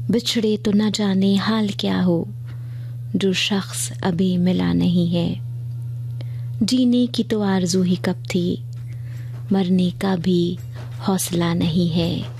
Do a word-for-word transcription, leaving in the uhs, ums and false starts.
बिछड़े तो न जाने हाल क्या हो, जो शख्स अभी मिला नहीं है। जीने की तो आरज़ू ही कब थी, मरने का भी हौसला नहीं है।